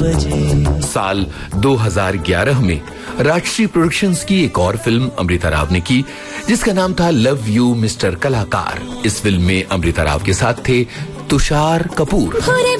बजे। साल 2011 में राजश्री प्रोडक्शंस की एक और फिल्म अमृता राव ने की, जिसका नाम था लव यू मिस्टर कलाकार। इस फिल्म में अमृता राव के साथ थे तुषार कपूर।